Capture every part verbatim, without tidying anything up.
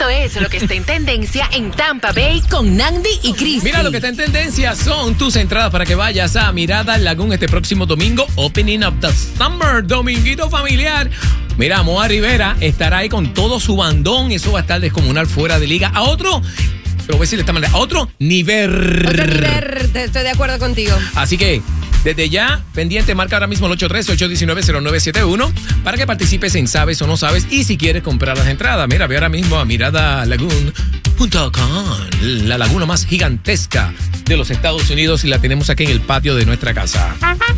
Esto es lo que está en tendencia en Tampa Bay con Nandi y Cristi. Mira, lo que está en tendencia son tus entradas para que vayas a Mirada Lagoon este próximo domingo. Opening of the Summer, dominguito familiar. Mira, Moa Rivera estará ahí con todo su bandón. Eso va a estar descomunal, fuera de liga. A otro... Pero voy a decirle de esta manera, a otro nivel. Otro nivel, estoy de acuerdo contigo. Así que, desde ya, pendiente, marca ahora mismo el ocho uno tres, ocho uno nueve, cero nueve siete uno para que participes en Sabes o No Sabes. Y si quieres comprar las entradas, mira, ve ahora mismo a mirada lagoon punto com, la laguna más gigantesca de los Estados Unidos, y la tenemos aquí en el patio de nuestra casa.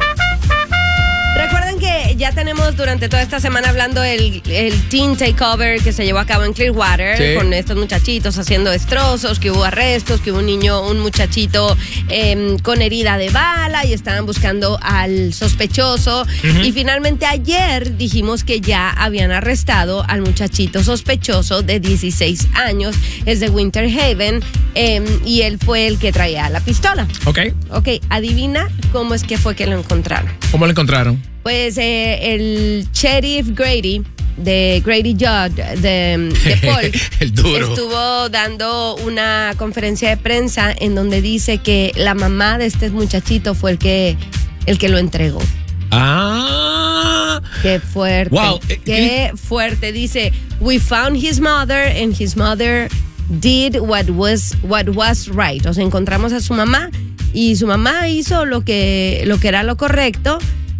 Recuerden que ya tenemos durante toda esta semana hablando el, el Teen Takeover que se llevó a cabo en Clearwater, sí, con estos muchachitos haciendo destrozos, que hubo arrestos, que hubo un niño, un muchachito eh, con herida de bala y estaban buscando al sospechoso. Uh-huh. Y finalmente ayer dijimos que ya habían arrestado al muchachito sospechoso de dieciséis años, es de Winter Haven, eh, y él fue el que traía la pistola. Ok. Ok, adivina cómo es que fue que lo encontraron. ¿Cómo lo encontraron? Pues eh, el sheriff Grady, de Grady Judd, de, de Paul, el duro, estuvo dando una conferencia de prensa en donde dice que la mamá de este muchachito fue el que, el que lo entregó. Ah. Qué fuerte. Wow. Qué fuerte. Dice, we found his mother and his mother did what was, what was right. O sea, encontramos a su mamá y su mamá hizo lo que, lo que era lo correcto.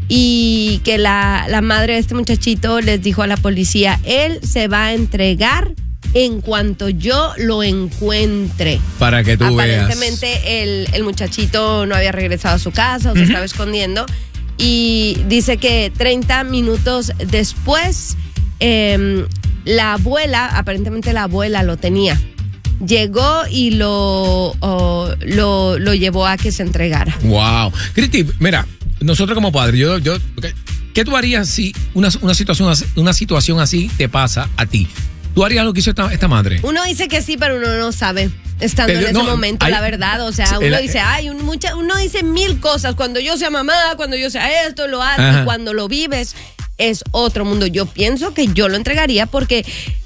Y que la, la madre de este muchachito les dijo a la policía, él se va a entregar en cuanto yo lo encuentre. Para que tú Aparentemente veas. El, el muchachito no había regresado a su casa o se uh-huh. estaba escondiendo. Y dice que treinta minutos después, eh, la abuela, aparentemente la abuela lo tenía. Llegó y lo, oh, lo, lo llevó a que se entregara. Wow. Cristi, mira, nosotros como padres, yo, yo, ¿qué tú harías si una, una, situación, una situación así te pasa a ti? ¿Tú harías lo que hizo esta, esta madre? Uno dice que sí, pero uno no sabe, estando Pero, en ese no, momento, hay, la verdad. O sea, uno el, dice, ay, un, mucha, uno dice mil cosas. Cuando yo sea mamá, cuando yo sea esto, lo hago. Y cuando lo vives, es otro mundo. Yo pienso que yo lo entregaría porque...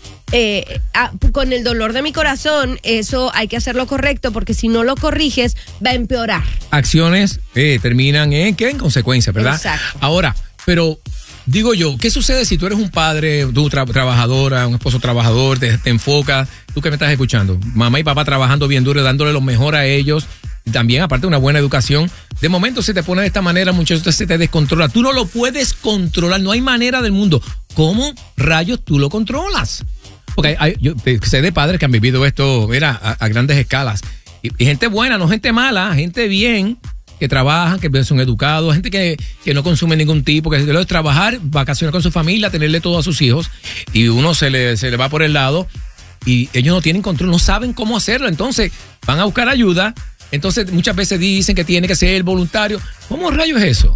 Eh, ah, con el dolor de mi corazón, eso hay que hacerlo correcto, porque si no lo corriges, va a empeorar. Acciones eh, terminan en, ¿qué? En consecuencia, ¿verdad? Exacto. Ahora, pero digo yo, ¿qué sucede si tú eres un padre, tú tra- trabajadora, un esposo trabajador, te, te enfocas, tú que me estás escuchando, mamá y papá trabajando bien duro, dándole lo mejor a ellos, también aparte de una buena educación, de momento se te pone de esta manera, muchachos, se te descontrola, tú no lo puedes controlar, no hay manera del mundo. ¿Cómo rayos tú lo controlas? Porque hay, yo sé de padres que han vivido esto, mira, a, a grandes escalas. Y, y gente buena, no gente mala, gente bien, que trabajan, que son educados, gente que, que no consume ningún tipo, que lo es trabajar, vacacionar con su familia, tenerle todo a sus hijos, y uno se le, se le va por el lado, y ellos no tienen control, no saben cómo hacerlo, entonces van a buscar ayuda, entonces muchas veces dicen que tiene que ser el voluntario. ¿Cómo rayos es eso?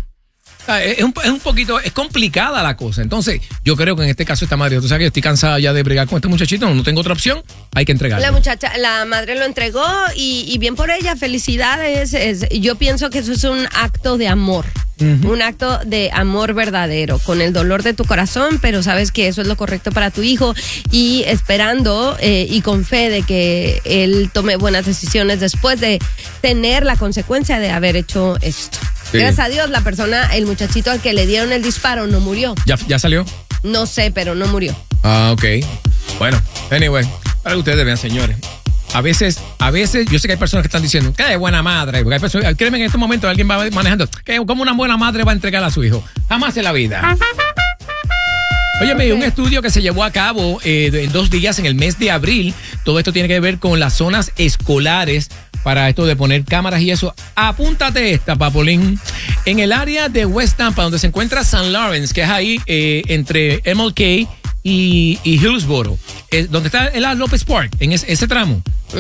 Es un, es un poquito, es complicada la cosa. Entonces, yo creo que en este caso esta madre, tú sabes que yo estoy cansada ya de bregar con este muchachito, no tengo otra opción, hay que entregarlo. La muchacha, la madre lo entregó y, y bien por ella, felicidades. Es, yo pienso que eso es un acto de amor. Uh-huh. Un acto de amor verdadero, con el dolor de tu corazón, pero sabes que eso es lo correcto para tu hijo, y esperando eh, y con fe de que él tome buenas decisiones después de tener la consecuencia de haber hecho esto. Sí. Gracias a Dios, la persona, el muchachito al que le dieron el disparo no murió. ¿Ya, ya salió? No sé, pero no murió. Ah, ok. Bueno, anyway, para que ustedes vean, señores. A veces, a veces, yo sé que hay personas que están diciendo, qué buena madre. Porque hay personas, créeme que en este momento alguien va manejando, que como una buena madre va a entregar a su hijo. Jamás en la vida. Óyeme, okay. Un estudio que se llevó a cabo eh, en dos días en el mes de abril. Todo esto tiene que ver con las zonas escolares para esto de poner cámaras y eso. Apúntate esta, Papolín. En el área de West Tampa, donde se encuentra Saint Lawrence, que es ahí eh, entre M L K y, y Hillsboro, eh, donde está el López Park, en ese, ese tramo.